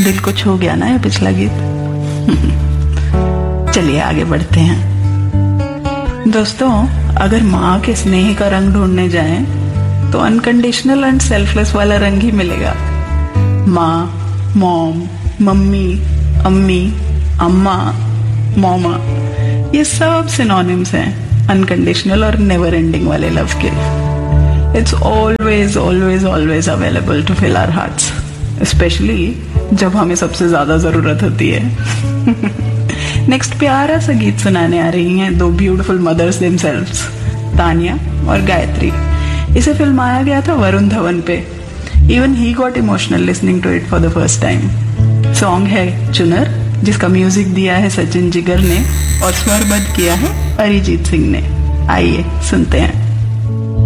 दिल को छू गया ना ये पिछला गीत। चलिए आगे बढ़ते हैं। दोस्तों, अगर माँ के स्नेह का रंग ढूंढने जाएं तो अनकंडीशनल एंड सेल्फलेस वाला रंग ही मिलेगा। माँ, मॉम, मम्मी, अम्मी, अम्मा, मोमा, ये सब सिनोनिम्स हैं अनकंडीशनल और नेवर एंडिंग वाले लव के। It's always always always available to fill our hearts, specially जब हमें सबसे ज्यादा जरूरत होती है। नेक्स्ट प्यारा सा गीत सुनाने आ रही हैं दो ब्यूटीफुल मदर्स देमसेल्व्स, तानिया और गायत्री। इसे फिल्माया गया था वरुण धवन पे। Even he got emotional listening to it for the first time. Song है चुनर, जिसका म्यूजिक दिया है सचिन जिगर ने और स्वरबद्ध किया है अरिजीत सिंह ने। आइए सुनते हैं।